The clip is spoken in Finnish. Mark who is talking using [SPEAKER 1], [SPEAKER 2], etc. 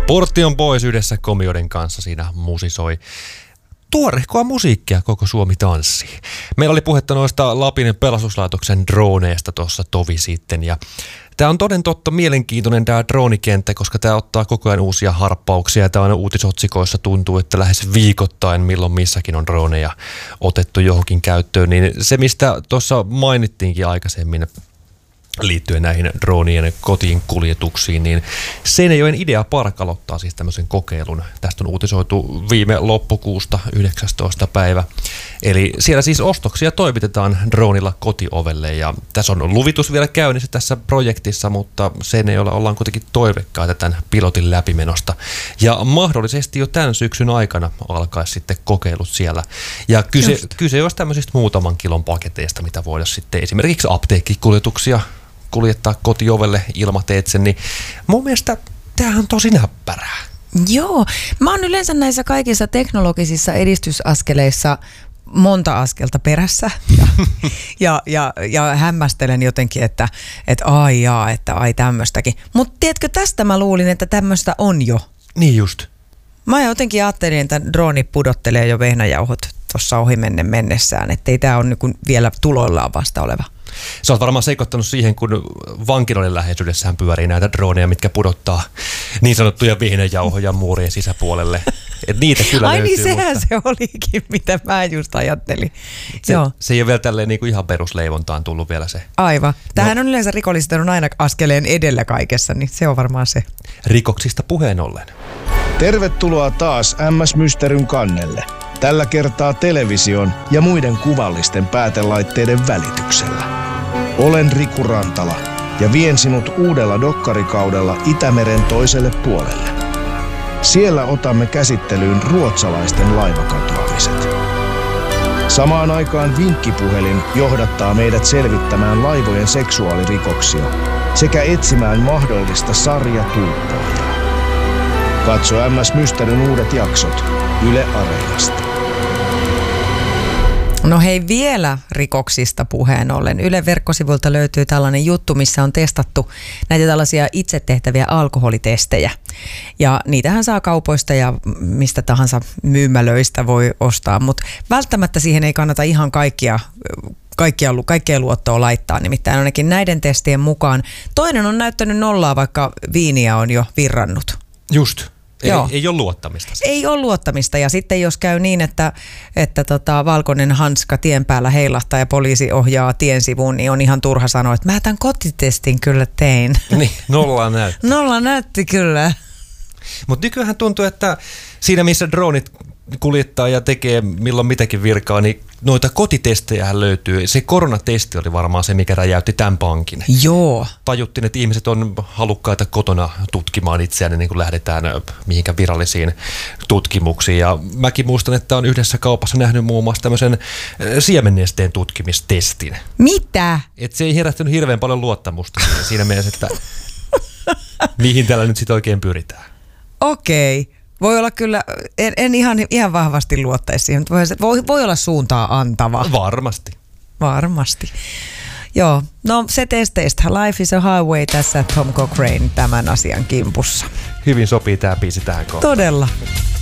[SPEAKER 1] Portti on pois yhdessä komioiden kanssa siinä musisoi. Tuorehkoa musiikkia koko Suomi tanssii. Meillä oli puhetta noista Lapin pelastuslaitoksen droneista tuossa tovi sitten ja tämä on toden totta mielenkiintoinen tämä droonikenttä, koska tämä ottaa koko ajan uusia harppauksia. Tämä on uutisotsikoissa tuntuu, että lähes viikoittain milloin missäkin on droneja otettu johonkin käyttöön. Niin se, mistä tuossa mainittiinkin aikaisemmin liittyen näihin droonien kotiin kuljetuksiin, niin Seinäjoen Idea-Park aloittaa siis tämmöisen kokeilun. Tästä on uutisoitu viime loppukuusta 19. päivä. Eli siellä siis ostoksia toimitetaan droonilla kotiovelle ja tässä on luvitus vielä käynnissä tässä projektissa, mutta Seinäjoella ollaan kuitenkin toiveikkaita tämän pilotin läpimenosta. Ja mahdollisesti jo tämän syksyn aikana alkaisi sitten kokeilut siellä. Ja kyse olisi tämmöisistä muutaman kilon paketeista, mitä voidaan sitten esimerkiksi apteekkikuljetuksia kuljettaa kotiovelle ilmateitse, niin mun mielestä tämähän on tosi näppärää.
[SPEAKER 2] Joo, mä oon yleensä näissä kaikissa teknologisissa edistysaskeleissa monta askelta perässä ja hämmästelen jotenkin, että ai tämmöistäkin. Mutta tiedätkö, tästä mä luulin, että tämmöistä on jo.
[SPEAKER 1] Niin just.
[SPEAKER 2] Mä jotenkin ajattelin, että drooni pudottelee jo vehnäjauhot tuossa ohimennen mennessään, ettei tää ole niinku vielä tuloillaan vasta oleva.
[SPEAKER 1] Sä oot varmaan sekoittanut siihen, kun vankiloiden läheisyydessään pyörii näitä droneja, mitkä pudottaa niin sanottuja vehnäjauhoja muurien sisäpuolelle. Et niitä kyllä
[SPEAKER 2] ai
[SPEAKER 1] löytyy.
[SPEAKER 2] Niin sehän mutta se olikin, mitä mä just ajattelin.
[SPEAKER 1] Se ei ole vielä tälleen niin kuin ihan perusleivontaan tullut vielä se.
[SPEAKER 2] Aivan. Tähän on yleensä rikolliset on aina askeleen edellä kaikessa, niin se on varmaan se.
[SPEAKER 1] Rikoksista puheen ollen.
[SPEAKER 3] Tervetuloa taas MS Mysteryn kannelle. Tällä kertaa television ja muiden kuvallisten päätelaitteiden välityksellä. Olen Riku Rantala ja vien sinut uudella dokkarikaudella Itämeren toiselle puolelle. Siellä otamme käsittelyyn ruotsalaisten laivakatoamiset. Samaan aikaan vinkkipuhelin johdattaa meidät selvittämään laivojen seksuaalirikoksia sekä etsimään mahdollista sarjatuuppaajaa. Katso MS Mysteryn uudet jaksot Yle Areenasta.
[SPEAKER 2] No hei, vielä rikoksista puheen ollen. Ylen verkkosivuilta löytyy tällainen juttu, missä on testattu näitä tällaisia itse tehtäviä alkoholitestejä. Ja niitähän saa kaupoista ja mistä tahansa myymälöistä voi ostaa, mutta välttämättä siihen ei kannata ihan kaikkea luottoa laittaa. Nimittäin ainakin näiden testien mukaan toinen on näyttänyt nollaa, vaikka viiniä on jo virrannut.
[SPEAKER 1] Just. Ei ole luottamista.
[SPEAKER 2] Ei ole luottamista ja sitten jos käy niin, että valkoinen hanska tien päällä heilahtaa ja poliisi ohjaa tien sivuun, niin on ihan turha sanoa, että mä tämän kotitestin kyllä tein.
[SPEAKER 1] Niin, nolla näytti.
[SPEAKER 2] Nolla näytti kyllä.
[SPEAKER 1] Mutta nykyään tuntuu, että siinä missä dronit kuljettaa ja tekee milloin mitäkin virkaa, niin noita kotitestejä löytyy. Se koronatesti oli varmaan se, mikä räjäytti tämän pankin.
[SPEAKER 2] Joo.
[SPEAKER 1] Tajuttiin, että ihmiset on halukkaita kotona tutkimaan itseään niin kuin lähdetään mihinkään virallisiin tutkimuksiin. Ja mäkin muistan, että on yhdessä kaupassa nähnyt muun muassa tämmöisen siemennesteen tutkimistestin.
[SPEAKER 2] Mitä?
[SPEAKER 1] Et se ei herättänyt hirveän paljon luottamusta siinä mielessä, että mihin tällä nyt sitten oikein pyritään.
[SPEAKER 2] Okei. Voi olla kyllä, en ihan vahvasti luottaisi siihen, mutta voi olla suuntaa antava. Varmasti. Joo, no se testeistä. Life is a highway tässä Tom Cochrane tämän asian kimpussa.
[SPEAKER 1] Hyvin sopii tämä biisi tähän kohtaan.
[SPEAKER 2] Todella.